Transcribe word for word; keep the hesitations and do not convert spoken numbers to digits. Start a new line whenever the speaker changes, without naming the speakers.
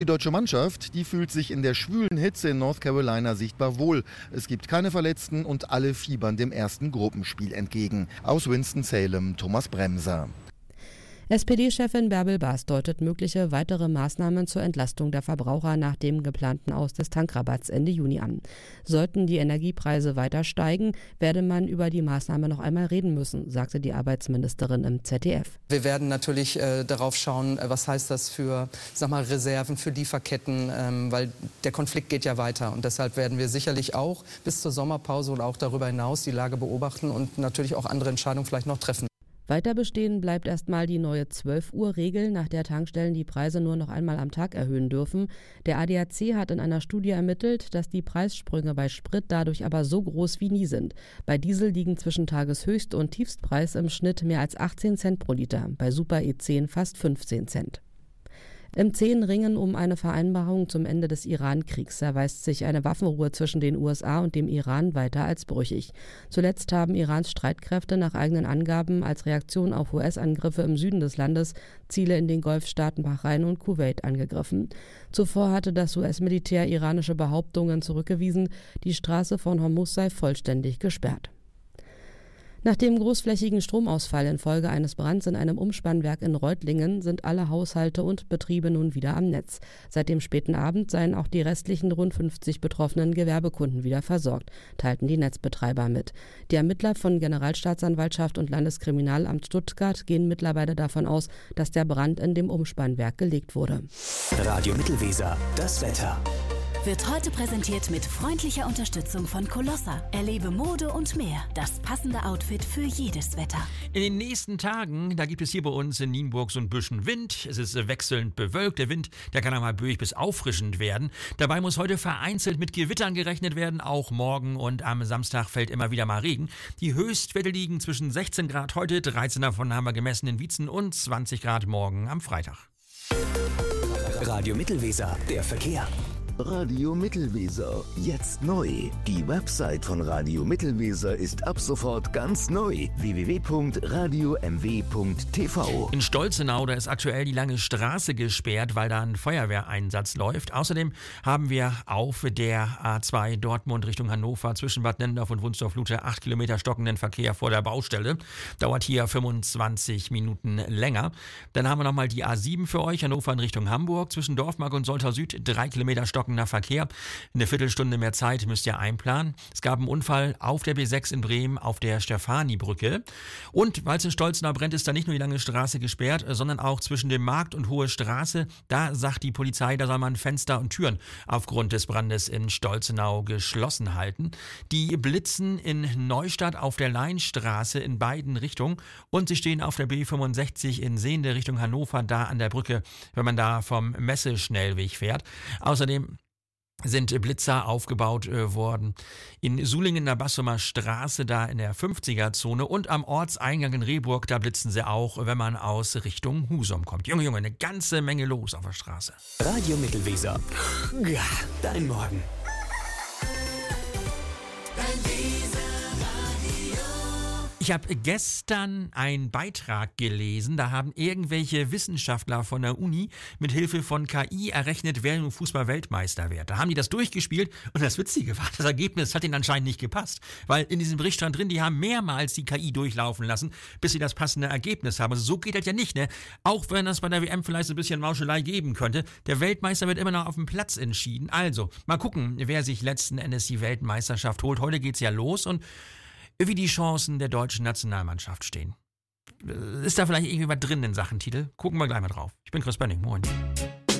Die deutsche Mannschaft, die fühlt sich in der schwülen Hitze in North Carolina sichtbar wohl. Es gibt keine Verletzten und alle fiebern dem ersten Gruppenspiel entgegen. Aus Winston-Salem, Thomas Bremser.
S P D-Chefin Bärbel Baas deutet mögliche weitere Maßnahmen zur Entlastung der Verbraucher nach dem geplanten Aus des Tankrabatts Ende Juni an. Sollten die Energiepreise weiter steigen, werde man über die Maßnahme noch einmal reden müssen, sagte die Arbeitsministerin im Z D F.
Wir werden natürlich äh, darauf schauen, äh, was heißt das für, sag mal, Reserven, für Lieferketten, ähm, weil der Konflikt geht ja weiter. Und deshalb werden wir sicherlich auch bis zur Sommerpause oder auch darüber hinaus die Lage beobachten und natürlich auch andere Entscheidungen vielleicht noch treffen.
Weiter bestehen bleibt erstmal die neue zwölf Uhr Regel, nach der Tankstellen die Preise nur noch einmal am Tag erhöhen dürfen. Der A D A C hat in einer Studie ermittelt, dass die Preissprünge bei Sprit dadurch aber so groß wie nie sind. Bei Diesel liegen zwischen Tageshöchst- und Tiefstpreis im Schnitt mehr als achtzehn Cent pro Liter, bei Super E zehn fast fünfzehn Cent. Im zähen Ringen um eine Vereinbarung zum Ende des Iran-Kriegs erweist sich eine Waffenruhe zwischen den U S A und dem Iran weiter als brüchig. Zuletzt haben Irans Streitkräfte nach eigenen Angaben als Reaktion auf U S-Angriffe im Süden des Landes Ziele in den Golfstaaten Bahrain und Kuwait angegriffen. Zuvor hatte das U S-Militär iranische Behauptungen zurückgewiesen, die Straße von Hormuz sei vollständig gesperrt. Nach dem großflächigen Stromausfall infolge eines Brands in einem Umspannwerk in Reutlingen sind alle Haushalte und Betriebe nun wieder am Netz. Seit dem späten Abend seien auch die restlichen rund fünfzig betroffenen Gewerbekunden wieder versorgt, teilten die Netzbetreiber mit. Die Ermittler von Generalstaatsanwaltschaft und Landeskriminalamt Stuttgart gehen mittlerweile davon aus, dass der Brand in dem Umspannwerk gelegt wurde.
Radio Mittelweser, das Wetter.
Wird heute präsentiert mit freundlicher Unterstützung von Colossa. Erlebe Mode und mehr. Das passende Outfit für jedes Wetter.
In den nächsten Tagen, da gibt es hier bei uns in Nienburg so ein bisschen Wind. Es ist wechselnd bewölkt. Der Wind, der kann einmal böig bis auffrischend werden. Dabei muss heute vereinzelt mit Gewittern gerechnet werden. Auch morgen und am Samstag fällt immer wieder mal Regen. Die Höchstwerte liegen zwischen sechzehn Grad heute, dreizehn davon haben wir gemessen in Wietzen und zwanzig Grad morgen am Freitag.
Radio Mittelweser, der Verkehr.
Radio Mittelweser, jetzt neu. Die Website von Radio Mittelweser ist ab sofort ganz neu. w w w punkt radio m w punkt t v.
In Stolzenau, da ist aktuell die lange Straße gesperrt, weil da ein Feuerwehreinsatz läuft. Außerdem haben wir auf der A zwei Dortmund Richtung Hannover zwischen Bad Nennendorf und Wunsdorf-Lute acht Kilometer stockenden Verkehr vor der Baustelle. Dauert hier fünfundzwanzig Minuten länger. Dann haben wir nochmal die A sieben für euch, Hannover in Richtung Hamburg. Zwischen Dorfmark und Soltau Süd drei Kilometer stockender Verkehr. Eine Viertelstunde mehr Zeit müsst ihr einplanen. Es gab einen Unfall auf der B sechs in Bremen auf der Stefani-Brücke. Und weil es in Stolzenau brennt, ist da nicht nur die lange Straße gesperrt, sondern auch zwischen dem Markt und Hohe Straße. Da sagt die Polizei, da soll man Fenster und Türen aufgrund des Brandes in Stolzenau geschlossen halten. Die blitzen in Neustadt auf der Leinstraße in beiden Richtungen und sie stehen auf der B fünfundsechzig in sehende Richtung Hannover, da an der Brücke, wenn man da vom Messeschnellweg fährt. Außerdem sind Blitzer aufgebaut äh, worden in Sulingen in der Bassumer Straße, da in der fünfziger-Zone und am Ortseingang in Rehburg, da blitzen sie auch, wenn man aus Richtung Husum kommt. Junge, Junge, eine ganze Menge los auf der Straße.
Radio Mittelweser, ja, dein Morgen.
Ich habe gestern einen Beitrag gelesen, da haben irgendwelche Wissenschaftler von der Uni mit Hilfe von K I errechnet, wer nun Fußball-Weltmeister wird. Da haben die das durchgespielt und das Witzige war, das Ergebnis hat ihnen anscheinend nicht gepasst. Weil in diesem Bericht stand drin, die haben mehrmals die K I durchlaufen lassen, bis sie das passende Ergebnis haben. Also so geht das ja nicht, ne? Auch wenn das bei der W M vielleicht so ein bisschen Mauschelei geben könnte. Der Weltmeister wird immer noch auf dem Platz entschieden. Also, mal gucken, wer sich letzten Endes die Weltmeisterschaft holt. Heute geht's ja los und wie die Chancen der deutschen Nationalmannschaft stehen. Ist da vielleicht irgendwie was drin in Sachen Titel? Gucken wir gleich mal drauf. Ich bin Chris Benning, moin.